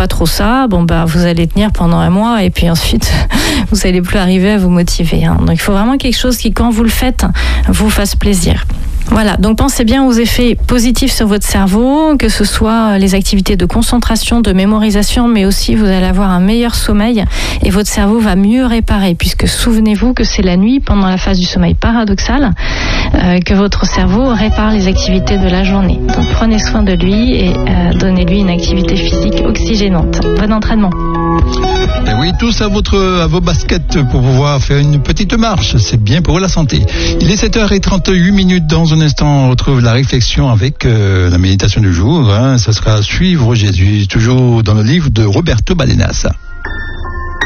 pas trop ça, vous allez tenir pendant un mois et puis ensuite vous n'allez plus arriver à vous motiver. Donc il faut vraiment quelque chose qui, quand vous le faites, vous fasse plaisir. Voilà, donc pensez bien aux effets positifs sur votre cerveau, que ce soit les activités de concentration, de mémorisation, mais aussi vous allez avoir un meilleur sommeil et votre cerveau va mieux réparer, puisque souvenez-vous que c'est la nuit, pendant la phase du sommeil paradoxal, que votre cerveau répare les activités de la journée. Donc prenez soin de lui et donnez-lui une activité physique oxygénante. Bon entraînement. Et oui, tous à vos baskets pour pouvoir faire une petite marche, c'est bien pour la santé. Il est 7h38, dans un instant on retrouve la réflexion avec la méditation du jour, ça sera Suivre Jésus, toujours dans le livre de Roberto Balenas.